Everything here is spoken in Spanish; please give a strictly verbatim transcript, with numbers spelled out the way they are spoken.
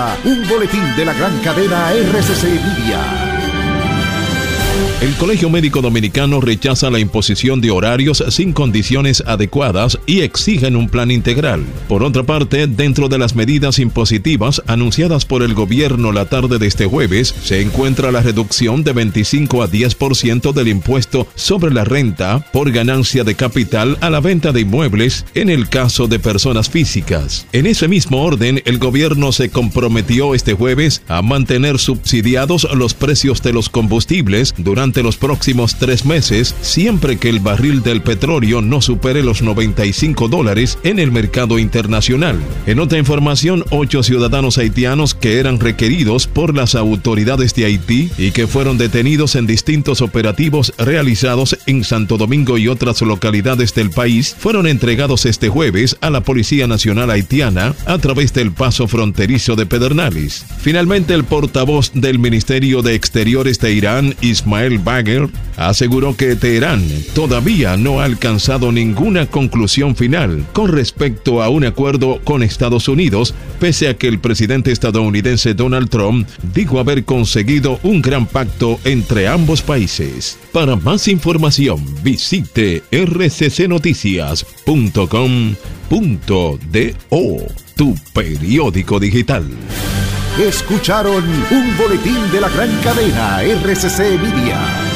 Un boletín de la gran cadena R C C Media. El Colegio Médico Dominicano rechaza la imposición de horarios sin condiciones adecuadas y exigen un plan integral. Por otra parte, dentro de las medidas impositivas anunciadas por el gobierno la tarde de este jueves, se encuentra la reducción de veinticinco a diez por ciento del impuesto sobre la renta por ganancia de capital a la venta de inmuebles en el caso de personas físicas. En ese mismo orden, el gobierno se comprometió este jueves a mantener subsidiados los precios de los combustibles durante los próximos tres meses, siempre que el barril del petróleo no supere los noventa y cinco dólares en el mercado internacional. En otra información, ocho ciudadanos haitianos que eran requeridos por las autoridades de Haití y que fueron detenidos en distintos operativos realizados en Santo Domingo y otras localidades del país, fueron entregados este jueves a la Policía Nacional Haitiana a través del paso fronterizo de Pedernales. Finalmente, el portavoz del Ministerio de Exteriores de Irán, Ismael Bagher, aseguró que Teherán todavía no ha alcanzado ninguna conclusión final con respecto a un acuerdo con Estados Unidos, pese a que el presidente estadounidense Donald Trump dijo haber conseguido un gran pacto entre ambos países. Para más información, visite r c c noticias punto com punto do, tu periódico digital. Escucharon un boletín de la gran cadena R C C Media.